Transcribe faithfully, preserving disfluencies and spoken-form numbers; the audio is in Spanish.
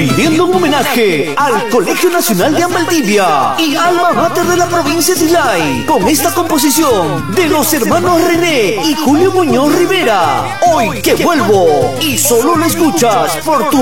rindiendo un homenaje al Colegio Nacional de Valdivia y alma mater de la provincia de Islay, con esta composición de los hermanos René y Julio Muñoz Rivera. Hoy que vuelvo, y solo lo escuchas por tu